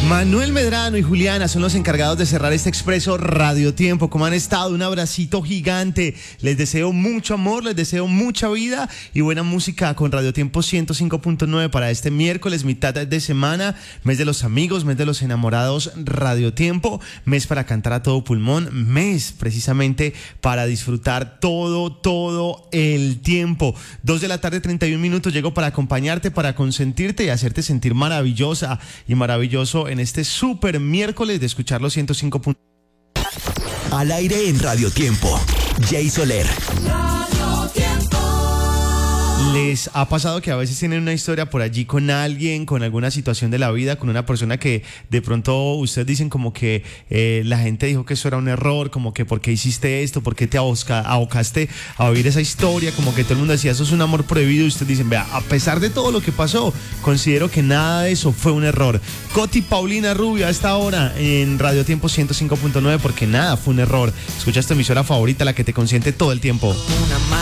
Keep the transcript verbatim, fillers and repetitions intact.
Manuel Medrano y Juliana son los encargados de cerrar este expreso Radio Tiempo. ¿Cómo han estado? Un abracito gigante. Les deseo mucho amor, les deseo mucha vida y buena música con Radio Tiempo ciento cinco punto nueve para este miércoles, mitad de semana, mes de los amigos, mes de los enamorados. Radio Tiempo, mes para cantar a todo pulmón, mes precisamente para disfrutar todo, todo el tiempo. Dos de la tarde, treinta y un minutos. Llego para acompañarte, para consentirte y hacerte sentir maravillosa y maravilloso en este súper miércoles de escuchar los ciento cinco punto nueve. Al aire en Radio Tiempo, Jay Soler. Radio Tiempo. ¿Les ha pasado que a veces tienen una historia por allí con alguien, con alguna situación de la vida, con una persona que de pronto ustedes dicen como que eh, la gente dijo que eso era un error, como que por qué hiciste esto, por qué te abosca, abocaste a oír esa historia, como que todo el mundo decía eso es un amor prohibido y ustedes dicen, vea, a pesar de todo lo que pasó, considero que nada de eso fue un error? Coti Paulina Rubio a esta hora en Radio Tiempo ciento cinco punto nueve porque nada fue un error. Escucha esta emisora favorita, la que te consiente todo el tiempo.